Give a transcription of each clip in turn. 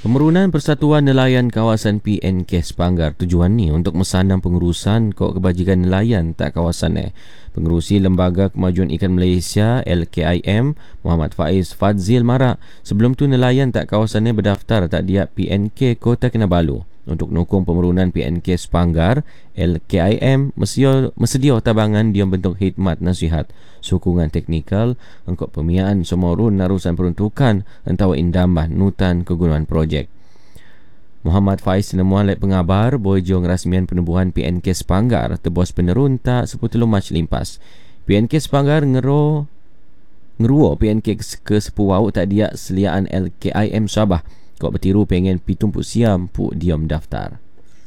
Pemerunan Persatuan Nelayan Kawasan PNK Sepanggar tujuan ni untuk mesanam pengurusan Kod Kebajikan Nelayan tak kawasan Pengerusi Lembaga Kemajuan Ikan Malaysia LKIM Muhammad Faiz Fadzil Marak sebelum tu nelayan tak kawasan berdaftar tak diap PNK Kota Kinabalu. Untuk nukung pemerunan PNK Sepanggar, LKIM mesedia tabangan dia bentuk khidmat nasihat, sokongan teknikal untuk pemiaan semorun narusan peruntukan entau indambah nutan kegunaan projek. Muhammad Faiz nemuan lek pengabar bojong rasmian penubuhan PNK Sepanggar tebos penerun tak 10 Mac limpas. PNK Sepanggar ngeruo PNK ke sepuau tak dia seliaan LKIM Sabah. Kau bertiru pengen pitumpuk siam puk diam daftar.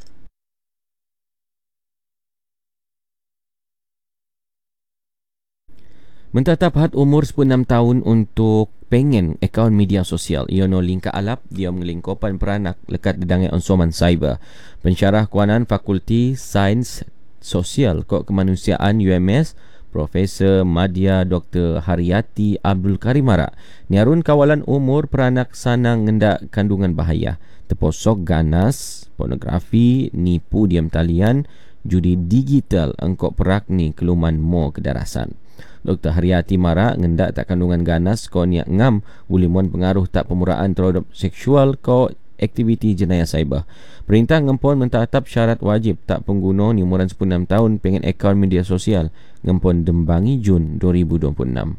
Mentatap had umur 16 tahun untuk pengen akaun media sosial. Iono lingka alap dia mengelingkopan peranak lekat dedangai ansuman cyber. Pensyarah Kuanan Fakulti Sains Sosial Kod Kemanusiaan UMS Profesor Madya Dr. Haryati Abdul Karim Marak niarun kawalan umur peranak sanang ngendak kandungan bahaya, terposok ganas, pornografi, nipu diam talian, judi digital engkok perak ni keluman mo kedarasan. Dr. Haryati Marak ngendak tak kandungan ganas ko niat ngam bulimuan pengaruh tak pemuraan terhadap seksual ko aktiviti jenayah cyber. Perintah ngempon mentatap syarat wajib tak pengguna ni umuran 16 tahun pengen akaun media sosial ngempon dembangi Jun 2026.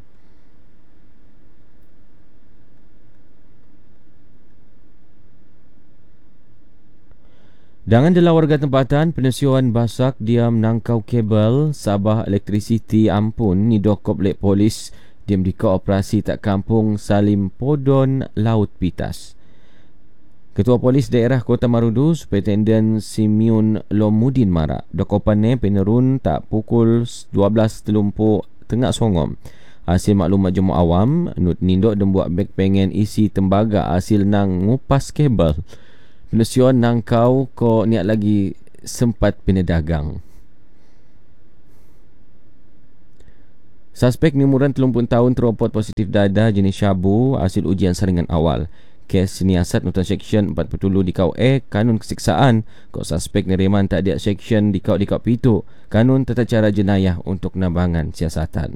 Dangan adalah warga tempatan penesiuan basak diam nangkau kabel Sabah Elektrisiti ampun ni dokop lek polis diam dika operasi tak kampung Salim Podon Laut Pitas. Ketua Polis Daerah Kota Marudu Superintendent Simeon Lomudin Marak dokopannya penerun tak pukul 12.30 tengah songom. Hasil maklumat jemaah awam nut nindok dan buat beg pengen isi tembaga hasil nang ngupas kabel. Penesiuan nangkau ko niat lagi sempat penedagang. Suspek ni umuran 30 tahun teropot positif dadah jenis syabu hasil ujian saringan awal. Kes niasat nutan seksyen 40 di kau kanun kesiksaan. Kok suspek neriman tak ada seksyen di kau pitu kanun tata cara jenayah untuk nabangan siasatan.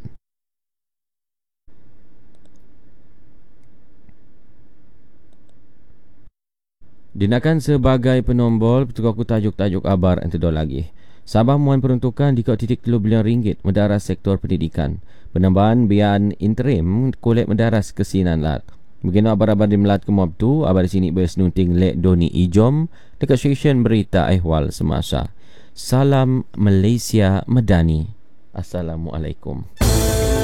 Dinakan sebagai penombol petugaku tajuk-tajuk abar antara lagi. Sabah muan peruntukan di kau titik RM3 mendaras sektor pendidikan. Penambahan bian interim kolek mendaras kesinan lat. Begini abar-abar di Melat Kemuap tu, abar di sini bersnunting Lek Doni Ijom dekat stesen berita ehwal semasa. Salam Malaysia Medani. Assalamualaikum.